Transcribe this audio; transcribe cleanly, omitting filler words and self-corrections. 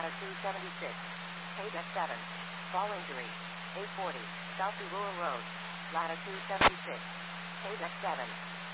latitude 76. Page F7. Fall injury. 840. South to Rural Road. Latitude 76. Page F7.